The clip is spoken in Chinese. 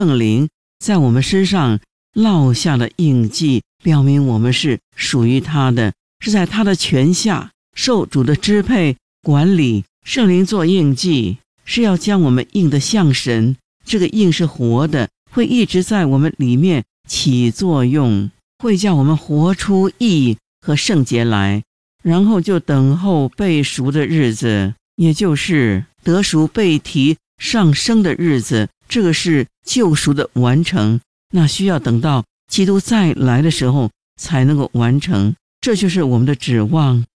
圣灵在我们身上烙下的印记，表明我们是属于他的，是在他的权下，受主的支配管理。圣灵做印记是要将我们印得像神，这个印是活的，会一直在我们里面起作用，会叫我们活出义和圣洁来，然后就等候被赎的日子，也就是得赎被提上升的日子。这个是救赎的完成，那需要等到基督再来的时候才能够完成。这就是我们的指望，